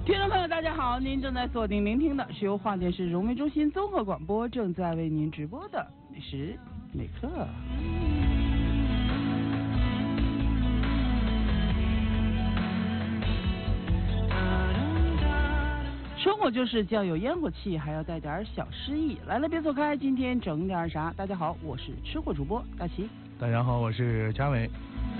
听众朋友，大家好，您正在锁定聆听的是由华电市融媒中心综合广播正在为您直播的美食美课。生活就是既要有烟火气，还要带点小诗意。来了别走开，今天整点啥？大家好，我是吃货主播大齐。 大家好，我是嘉伟。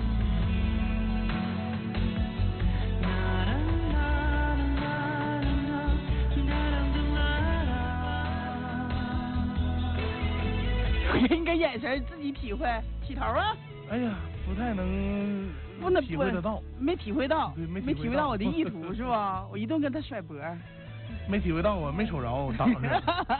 应该眼神自己体会，起头啊！ 哎呀，不太能体会得到， 没体会到， 对，没体会到我的意图是吧？我一顿跟他甩脖， 没体会到，我没瞅着，挡着。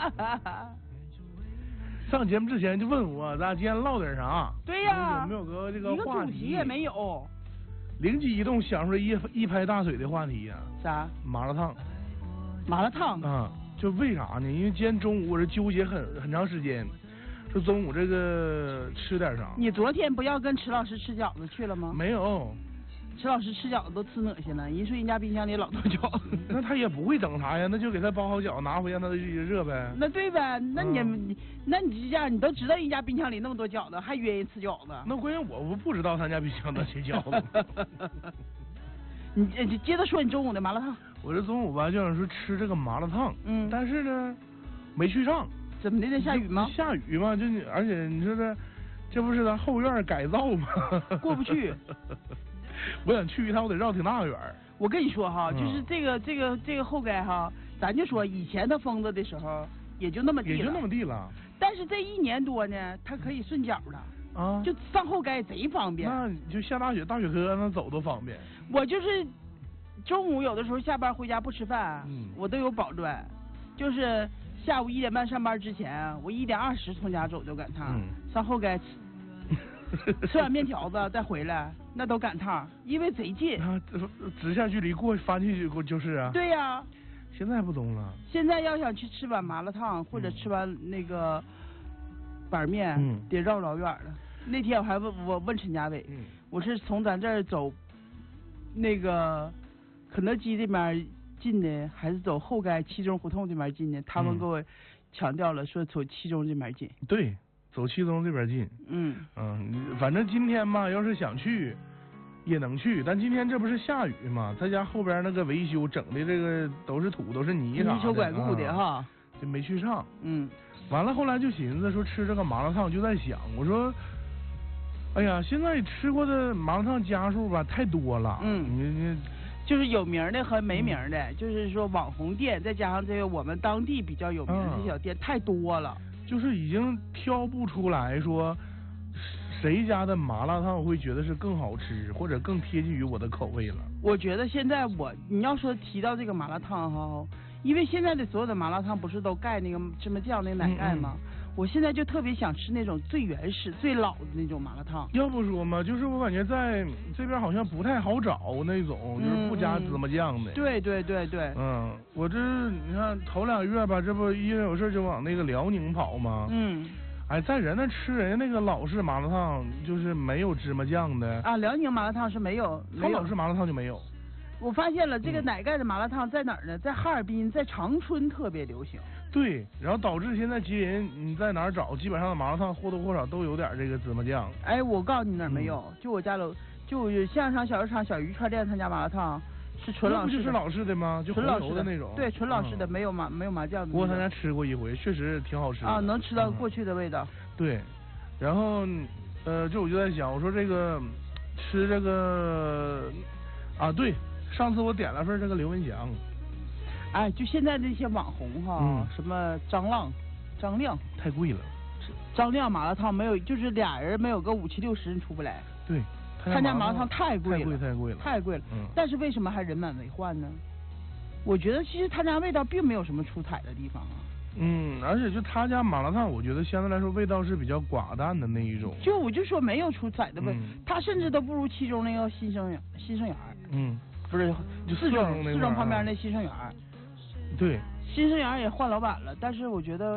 上节目之前就问我，咱今天唠点啥？ 对呀， 有没有个这个话题？ 一个主题也没有。 灵机一动想出来一拍大腿的话题呀、 啥？ 麻辣烫。 麻辣烫啊，就为啥呢？因为今天中午我是纠结很长时间。说中午这个吃点啥？ 你昨天不要跟池老师吃饺子去了吗？ 没有， 池老师吃饺子都吃恶心了，人说人家冰箱里老多饺子。 那他也不会整啥呀，那就给他包好饺子拿回让他热呗。 那对呗，那你这样，你都知道人家冰箱里那么多饺子，还约人吃饺子？ 那关键我不知道他家冰箱那些饺子。 你接着说你中午的麻辣烫。 我这中午吧就想说吃这个麻辣烫，但是呢没去上。 怎么的？下雨吗？ 下雨嘛，而且你说这不是咱后院改造吗？ 过不去。 我想去一趟，我得绕挺大个远。 我跟你说哈，就是这个后街哈，咱就说以前它封子的时候也就那么地了。 但是这1年多呢，它可以顺脚了啊，就上后街贼方便。 那你就下大雪科那走多方便。 我就是中午有的时候下班回家不吃饭，我都有保证，就是下午1点半上班之前，我1点20从家走就赶趟，上后街吃碗面条子再回来，那都赶趟，因为贼近。 啊，直下距离翻进去就是啊。 对呀。 现在不懂了。 现在要想去吃碗麻辣烫或者吃碗那个板面，得绕老远了。那天我还问陈家伟，我是从咱这儿走那个肯德基这边近的，还是走后街七中胡同这边近的？他们给我强调了，说走七中这边近。 对，走七中这边近。反正今天嘛，要是想去也能去，但今天这不是下雨嘛，在家后边那个维修整的这个都是土，都是泥啥的， 泥鳅拐顾的哈， 就没去上。完了后来就寻思说吃这个麻辣烫，就在想，我说，哎呀，现在吃过的麻辣烫家数吧太多了。你就是有名的和没名的，就是说网红店，再加上这个我们当地比较有名的小店，太多了， 就是已经挑不出来说谁家的麻辣烫会觉得是更好吃或者更贴近于我的口味了。 我觉得现在你要说提到这个麻辣烫哈，因为现在的所有的麻辣烫不是都盖那个芝麻酱那个奶盖吗？我现在就特别想吃那种最原始最老的那种麻辣烫。 要不说嘛，就是我感觉在这边好像不太好找那种就是不加芝麻酱的。 对。 我这你看头2月吧，这不一人有事就往那个辽宁跑吗？哎，在人那吃人家那个老式麻辣烫，就是没有芝麻酱的啊。辽宁麻辣烫是没有， 老式麻辣烫就没有。 我发现了这个奶盖的麻辣烫在哪儿呢？在哈尔滨，在长春特别流行。 对，然后导致现在吉林你在哪儿找，基本上的麻辣烫或多或少都有点这个芝麻酱。 哎，我告诉你哪儿没有，就我家楼，就相声场小市场小鱼串店他家麻辣烫是纯老式的。 那不就是老式的吗？就红油的那种。 对，纯老式的，没有麻酱的。 不过他家吃过一回，确实挺好吃的。 啊，能吃到过去的味道。 对，然后我就在想，我说这个吃这个啊，对，上次我点了份这个刘文祥。 哎，就现在那些网红哈，什么张亮， 太贵了。 张亮麻辣烫没有，就是俩人没有个50、60出不来。 对， 他家麻辣烫太贵了。太贵了。但是为什么还人满为患呢？我觉得其实他家味道并没有什么出彩的地方啊。 而且就他家麻辣烫，我觉得相对来说味道是比较寡淡的那一种。 我就说没有出彩的味，他甚至都不如其中那个新生园。不是，就四中旁边那新生园。 对， 新生园也换老板了，但是我觉得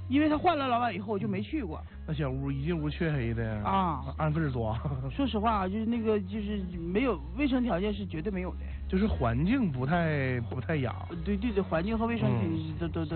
因为他换了老板以后，我就没去过。 那小屋一进屋黢黑的啊，按份抓。 说实话，就是那个就是没有卫生条件是绝对没有的， 就是环境不太雅。 对，环境和卫生都就是，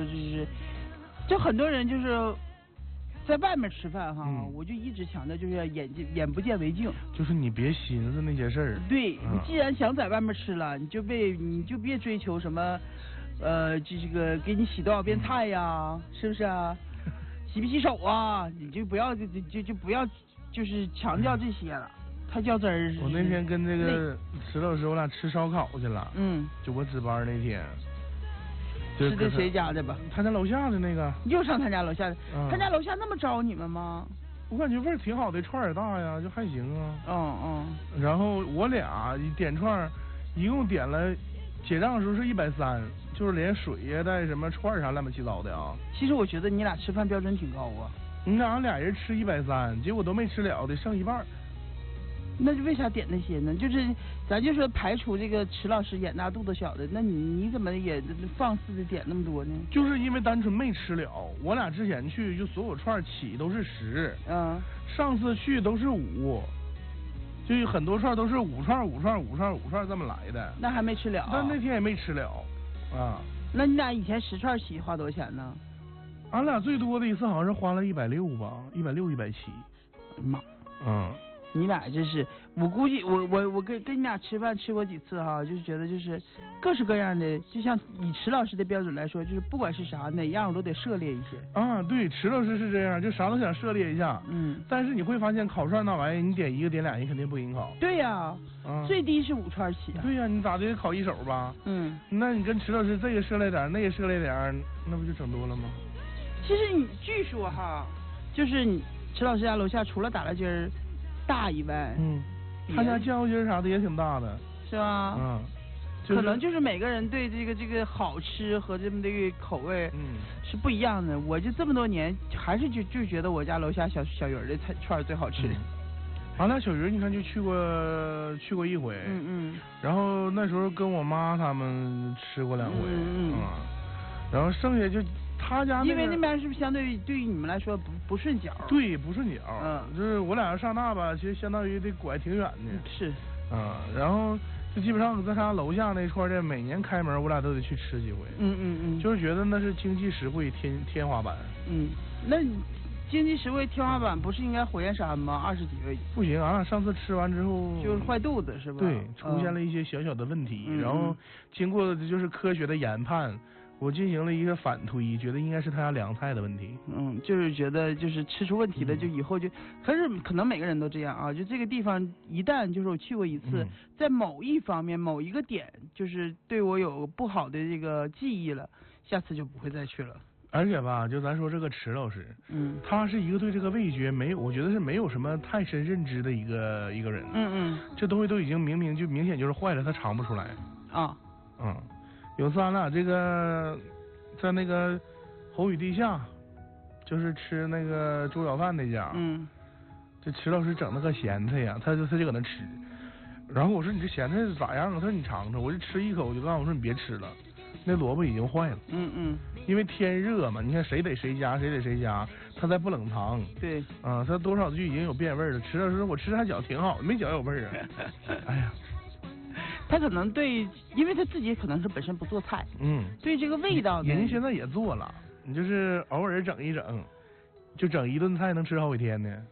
就很多人就是在外面吃饭哈，我就一直强调就是眼不见为净， 就是你别寻思那些事儿。 对，你既然想在外面吃了，你就别追求什么。这个给你洗多少遍菜呀，是不是啊？洗不洗手啊？你就不要就不要就是强调这些了，太较真儿。 我那天跟这个石老师我俩吃烧烤去了，就我值班那天。 是在谁家的吧？ 他家楼下的那个。 又上他家楼下的，他家楼下那么招你们吗？ 我感觉味儿挺好的，串儿也大呀，就还行啊。然后我俩点串，一共点了，结账的时候是130。就是连水呀带什么串啥乱七八糟的啊。 其实我觉得你俩吃饭标准挺高啊。 你俩人吃130，结果都没吃了的，剩一半。 那就为啥点那些呢？就是咱就说排除这个池老师眼大肚子小的，那你怎么也放肆的点那么多呢？ 就是因为单纯没吃了，我俩之前去就所有串起都是10，上次去都是5。就很多串都是5串这么来的。 那还没吃了。 但那天也没吃了。 那你俩以前10串起花多少钱呢？ 俺俩最多的一次好像是花了160吧，160、170。 妈，你俩这是，我估计我跟你俩吃饭吃过几次哈，就是觉得就是各式各样的，就像以池老师的标准来说，就是不管是啥哪样我都得涉猎一些。 对，池老师是这样，就啥都想涉猎一下。但是你会发现烤串那玩意儿，你点1个点2，人肯定不给你烤。 对呀。最低是5串起。 对呀，你咋的烤1手吧？那你跟池老师这个涉猎点，那个涉猎点，那不就整多了吗？ 其实你据说哈，就是你池老师家楼下除了打蜡鸡儿大以外， 他家酱油鸡儿啥的也挺大的， 是吧？可能就是每个人对这个好吃和这么这个口味，是不一样的。我就这么多年，还是就觉得我家楼下小鱼儿的串最好吃。 俺俩小鱼你看就去过一回，然后那时候跟我妈他们吃过2回，然后剩下就他家因为那边是不是相对于你们来说不顺脚？ 对，不顺脚。就是我俩要上那吧，其实相当于得拐挺远的。 是。 然后就基本上在他楼下那串店，每年开门我俩都得去吃几回。就是觉得那是经济实惠天花板。 那经济实惠天花板不是应该火焰山吗？20几个。 不行，俺俩上次吃完之后就是坏肚子是吧？ 对，出现了一些小小的问题，然后经过就是科学的研判，我进行了一个反推，觉得应该是他家凉菜的问题。 就是觉得就是吃出问题了，就以后就，可能每个人都这样啊。就这个地方一旦就是我去过一次，在某一方面某一个点就是对我有不好的这个记忆了，下次就不会再去了。 而且吧，就咱说这个池老师，他是一个对这个味觉我觉得是没有什么太深认知的一个人。这东西都已经明显就是坏了，他尝不出来。有次俺俩这个在那个侯宇地下，就是吃那个猪脚饭那家，这池老师整那个咸菜呀，他就搁那吃，然后我说你这咸菜咋样啊？他说你尝尝，我就吃一口，我就告诉我说你别吃了，那萝卜已经坏了。因为天热嘛，你看谁得谁家，他再不冷藏。 对。 他多少就已经有变味了。吃的时候我吃它脚挺好，没脚有味儿啊。哎呀。 他可能因为他自己可能是本身不做菜，对这个味道呢。 人家现在也做了，你就是偶尔整一整，就整一顿菜能吃好几天呢。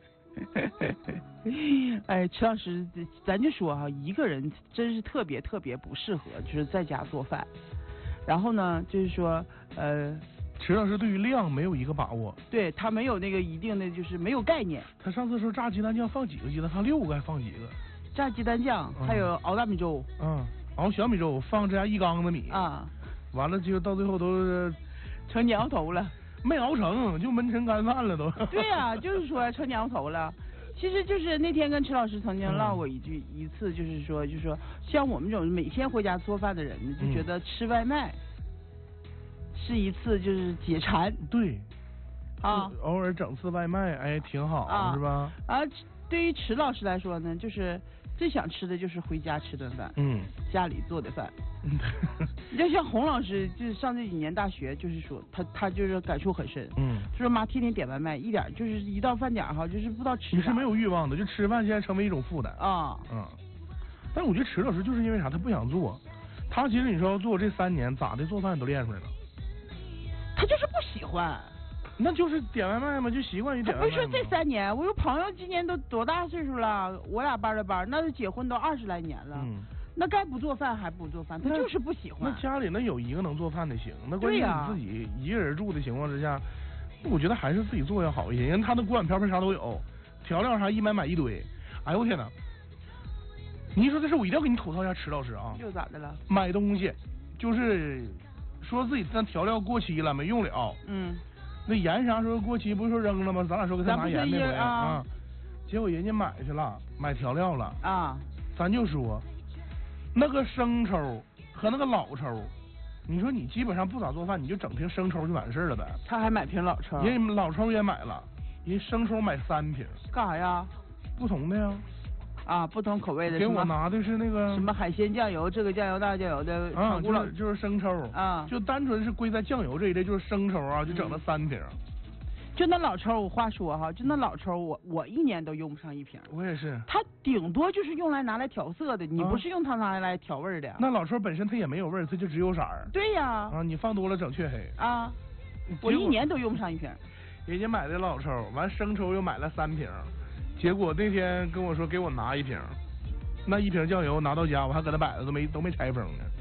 哎，池老师，咱就说哈，一个人真是特别不适合，就是在家做饭。然后呢，就是说， 池老师对于量没有一个把握， 对他没有那个一定的，就是没有概念。 他上次说炸鸡蛋酱放几个鸡蛋，放6个还放几个？ 炸鸡蛋酱，还有熬大米粥。 熬小米粥，放这家1缸子米。完了就到最后都成年熬头了。 没熬成，就焖成干饭了都。 对呀，就是说成年熬头了。其实就是那天跟池老师曾经唠过一次，就是说像我们这种每天回家做饭的人，就觉得吃外卖是一次就是解馋。 对。偶尔整次外卖，哎，挺好，是吧？ 对于池老师来说呢，就是最想吃的就是回家吃顿饭，家里做的饭。你就像洪老师，就是上这几年大学，就是说他就是感触很深，就说妈天天点外卖，一点就是一到饭点哈，就是不知道吃啥。 你是没有欲望的，就吃饭现在成为一种负担啊。但我觉得迟老师就是因为啥，他不想做。他其实你说要做这3年咋的，做饭都练出来了。 他就是不喜欢。 那就是点外卖嘛，就习惯于点外卖。 不是说这3年，我有朋友今年都多大岁数了？我俩班的班，那都结婚都20来年了。那该不做饭还不做饭，他就是不喜欢。 那家里那有一个能做饭的行，那关键你自己一个人住的情况之下，我觉得还是自己做要好一些。因为他的锅碗瓢盆啥都有，调料啥一买一堆。哎呦我天哪！你一说这事，我一定要给你吐槽一下迟老师啊。 又咋的了？ 买东西就是说自己那调料过期了没用了。那盐啥时候过期不是说扔了吗？咱俩说给他拿盐那回啊。结果人家买去了，买调料了啊。咱就说。那个生抽和那个老抽，你说你基本上不咋做饭，你就整瓶生抽就完事儿了呗。 他还买瓶老抽， 人老抽也买了，人生抽买3瓶。 干啥呀？ 不同的呀。 啊，不同口味的。 给我拿的是那个什么海鲜酱油，这个酱油那酱油的。 就是生抽啊，就单纯是归在酱油这一类，就是生抽啊，就整了3瓶。 就那老抽，我话说哈，就那老抽，我1年都用不上1瓶。 我也是。 它顶多就是用来拿来调色的，你不是用它拿来调味的呀。 那老抽本身它也没有味儿，它就只有色儿。 对呀。 啊，你放多了整黢黑。 啊。我1年都用不上1瓶。 人家买的老抽，完生抽又买了3瓶，结果那天跟我说给我拿1瓶，那1瓶酱油拿到家我还搁那摆着都没拆封呢。